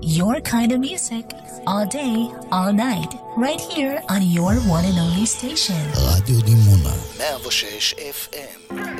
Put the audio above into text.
your kind of music, all day, all night, right here on your one and only station. רדיו דימונה 106 FM.